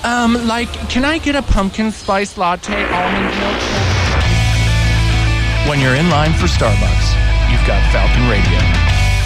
Like, can I get a pumpkin spice latte, almond milkshake? When you're in line for Starbucks, you've got Falcon Radio.